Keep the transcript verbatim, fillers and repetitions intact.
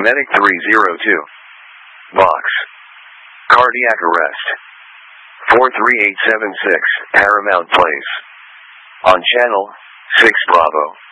Medic three zero two. Box. Cardiac arrest. four three eight seven six, Paramount Place. On channel six Bravo.